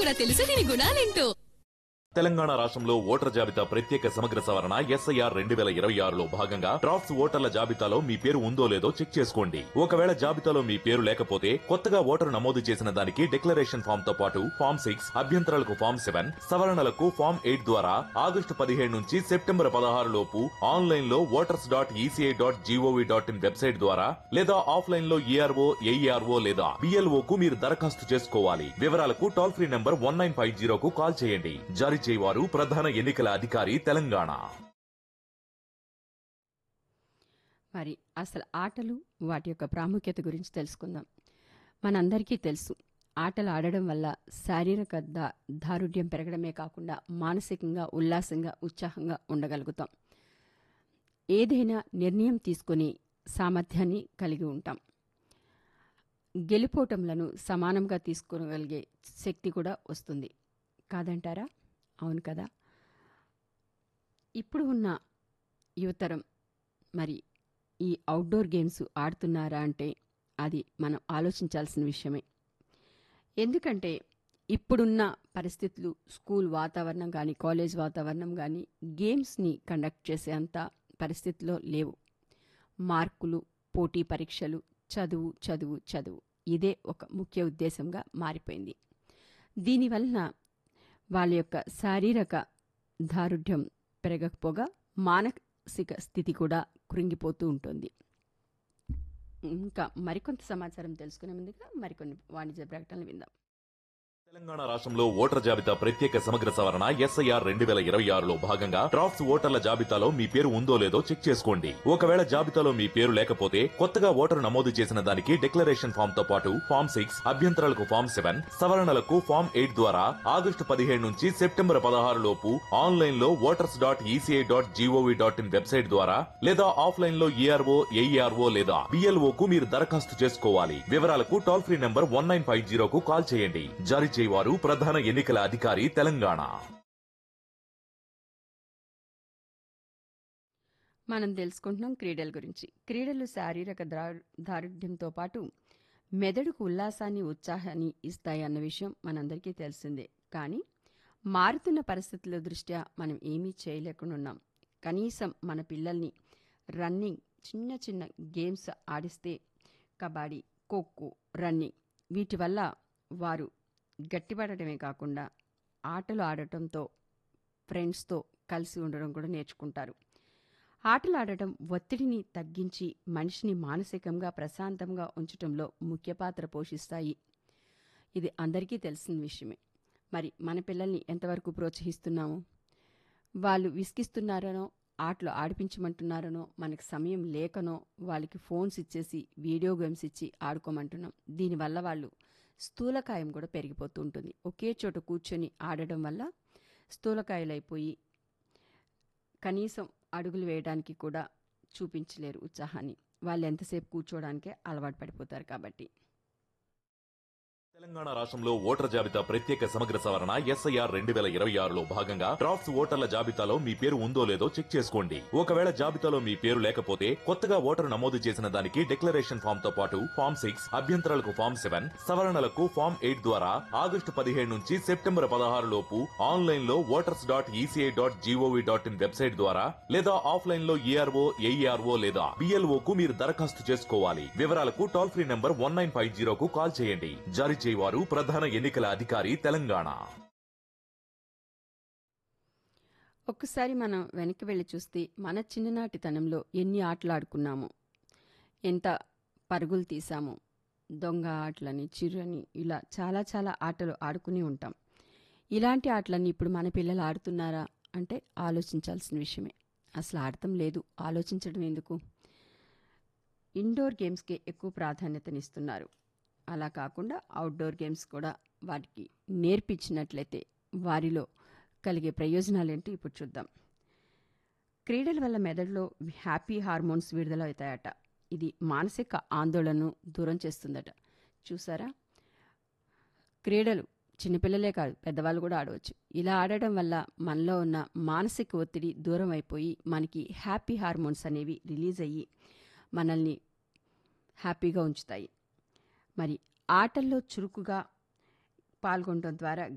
కూడా తెలుసు దీని గుణాలేంటో. తెలంగాణ రాష్ట్రంలో ఓటర్ జాబితా ప్రత్యేక సమగ్ర సవరణ SIR 2026లో భాగంగా డ్రాఫ్ట్స్ ఓటర్ల జాబితాలో మీ పేరు ఉందో లేదో చెక్ చేసుకోండి. ఒకవేళ జాబితాలో మీ పేరు లేకపోతే కొత్తగా ఓటరు నమోదు చేసిన దానికి డిక్లరేషన్ ఫామ్ తో పాటు ఫామ్ 6, అభ్యంతరాలకు ఫామ్ 7, సవరణలకు ఫామ్ 8 ద్వారా ఆగస్టు 17 నుంచి సెప్టెంబర్ 16 లోపు ఆన్లైన్ లో voters.eci.gov.in వెబ్సైట్ ద్వారా లేదా ఆఫ్లైన్ లో ERO, AERO లేదా BLO కు మీరు దరఖాస్తు చేసుకోవాలి. వివరాలకు టోల్ ఫ్రీ నంబర్ 1950 కు కాల్ చేయండి. జారీ చేయవారు ప్రధాన ఎన్నికల అధికారి తెలంగాణ. మరి అసలు ఆటలు వాటి యొక్క ప్రాముఖ్యత గురించి తెలుసుకుందాం. మనందరికీ తెలుసు, ఆటలు ఆడడం వల్ల శారీరక దారుఢ్యం పెరగడమే కాకుండా మానసికంగా ఉల్లాసంగా ఉత్సాహంగా ఉండగలుగుతాం. ఏదైనా నిర్ణయం తీసుకుని సామర్థ్యాన్ని కలిగి ఉంటాం. గెలుపోటములను సమానంగా తీసుకోగలిగే శక్తి కూడా వస్తుంది కాదంటారా? అవును కదా. ఇప్పుడు ఉన్న యువతరం మరి ఈ అవుట్డోర్ గేమ్స్ ఆడుతున్నారా అంటే అది మనం ఆలోచించాల్సిన విషయమే. ఎందుకంటే ఇప్పుడున్న పరిస్థితులు, స్కూల్ వాతావరణం కానీ కాలేజ్ వాతావరణం కానీ గేమ్స్ని కండక్ట్ చేసే అంత పరిస్థితిలో లేవు. మార్కులు, పోటీ పరీక్షలు, చదువు చదువు చదువు ఇదే ఒక ముఖ్య ఉద్దేశంగా మారిపోయింది. దీనివలన వాళ్ళ యొక్క శారీరక దారుఢ్యం పెరగకపోగా మానసిక స్థితి కూడా కృంగిపోతూ ఉంటుంది. ఇంకా మరికొంత సమాచారం తెలుసుకునే ముందుగా మరికొన్ని వాణిజ్య ప్రకటనలు విందాం. తెలంగాణ రాష్ట్రంలో ఓటర్ జాబితా ప్రత్యేక సమగ్ర సవరణ SIR 2026లో భాగంగా డ్రాఫ్ట్స్ ఓటర్ల జాబితాలో మీ పేరు ఉందో లేదో చెక్ చేసుకోండి. ఒకవేళ జాబితాలో మీ పేరు లేకపోతే కొత్తగా ఓటరు నమోదు చేసిన దానికి డిక్లరేషన్ ఫామ్ తో పాటు ఫామ్ 6, అభ్యంతరాలకు ఫామ్ 7, సవరణలకు ఫామ్ 8 ద్వారా ఆగస్టు 17 నుంచి సెప్టెంబర్ 16 లోపు ఆన్లైన్ లో voters.eci.gov.in వెబ్సైట్ ద్వారా లేదా ఆఫ్లైన్ లో ERO, AERO లేదా BLO కు మీరు దరఖాస్తు చేసుకోవాలి. వివరాలకు టోల్ ఫ్రీ నంబర్ 1950 కు కాల్ చేయండి. జారీ చేయవారు ప్రధాన ఎన్నికల అధికారి తెలంగాణ. మనం తెలుసుకుంటున్నాం క్రీడల గురించి. క్రీడలు శారీరక దారుఢ్యంతో పాటు మెదడుకు ఉల్లాసాన్ని, ఉత్సాహాన్ని ఇస్తాయి అన్న విషయం మనందరికీ తెలిసిందే. కానీ మారుతున్న పరిస్థితుల దృష్ట్యా మనం ఏమీ చేయలేకుండా ఉన్నాం. కనీసం మన పిల్లల్ని రన్నింగ్, చిన్న చిన్న గేమ్స్ ఆడిస్తే కబడ్డీ, ఖోఖో, రన్నింగ్ వీటి వల్ల వారు గట్టిపడటమే కాకుండా ఆటలు ఆడటంతో ఫ్రెండ్స్తో కలిసి ఉండడం కూడా నేర్చుకుంటారు. ఆటలు ఆడటం ఒత్తిడిని తగ్గించి మనిషిని మానసికంగా ప్రశాంతంగా ఉంచడంలో ముఖ్య పాత్ర పోషిస్తాయి. ఇది అందరికీ తెలిసిన విషయమే. మరి మన పిల్లల్ని ఎంతవరకు ప్రోత్సహిస్తున్నాము? వాళ్ళు విసిగిస్తున్నారనో, ఆటలు ఆడిపించమంటున్నారనో, మనకు సమయం లేకనో వాళ్ళకి ఫోన్స్ ఇచ్చేసి వీడియో గేమ్స్ ఇచ్చి ఆడుకోమంటున్నాం. దీనివల్ల వాళ్ళు స్థూలకాయం కూడా పెరిగిపోతూ ఉంటుంది. ఒకే చోట కూర్చొని ఆడడం వల్ల స్థూలకాయలైపోయి కనీసం అడుగులు వేయడానికి కూడా చూపించలేరు ఉత్సాహాన్ని. వాళ్ళు ఎంతసేపు కూర్చోవడానికే అలవాటు పడిపోతారు. కాబట్టి తెలంగాణ రాష్ట్రంలో ఓటర్ జాబితా ప్రత్యేక సమగ్ర సవరణ SIR 2026లో భాగంగా డ్రాఫ్ట్స్ ఓటర్ల జాబితాలో మీ పేరు ఉందో లేదో చెక్ చేసుకోండి. ఒకవేళ జాబితాలో మీ పేరు లేకపోతే కొత్తగా ఓటరు నమోదు చేసిన దానికి డిక్లరేషన్ ఫామ్ తో పాటు ఫామ్ 6, అభ్యంతరాలకు ఫామ్ 7, సవరణలకు ఫామ్ 8 ద్వారా ఆగస్టు 17 నుంచి సెప్టెంబర్ 16 లోపు ఆన్లైన్ లో voters.eci.gov.in వెబ్సైట్ ద్వారా లేదా ఆఫ్లైన్ లో ERO, AERO లేదా BLO కు మీరు దరఖాస్తు చేసుకోవాలి. వివరాలకు టోల్ ఫ్రీ నంబర్ 1950 కు కాల్ చేయండి. జారీ చేయవారు ప్రధాన ఎన్నికల అధికారి తెలంగాణ. ఒక్కసారి మనం వెనక్కి వెళ్ళి చూస్తే మన చిన్ననాటితనంలో ఎన్ని ఆటలు ఆడుకున్నాము, ఎంత పరుగులు తీసాము, దొంగ ఆటలని, చిర్రని, ఇలా చాలా చాలా ఆటలు ఆడుకుని ఉంటాం. ఇలాంటి ఆటలన్నీ ఇప్పుడు మన పిల్లలు ఆడుతున్నారా అంటే ఆలోచించాల్సిన విషయమే. అసలు ఆడటం లేదు, ఆలోచించడం ఎందుకు? ఇండోర్ గేమ్స్కే ఎక్కువ ప్రాధాన్యతనిస్తున్నారు. అలా కాకుండా అవుట్డోర్ గేమ్స్ కూడా వాటికి నేర్పించినట్లయితే వారిలో కలిగే ప్రయోజనాలేంటో ఇప్పుడు చూద్దాం. క్రీడల వల్ల మెదడులో హ్యాపీ హార్మోన్స్ విడుదల అవుతాయట. ఇది మానసిక ఆందోళనను దూరం చేస్తుందట. చూసారా, క్రీడలు చిన్నపిల్లలే కాదు పెద్దవాళ్ళు కూడా ఆడవచ్చు. ఇలా ఆడటం వల్ల మనలో ఉన్న మానసిక ఒత్తిడి దూరం అయిపోయి మనకి హ్యాపీ హార్మోన్స్ అనేవి రిలీజ్ అయ్యి మనల్ని హ్యాపీగా ఉంచుతాయి. మరి ఆటల్లో చురుకుగా పాల్గొనడం ద్వారా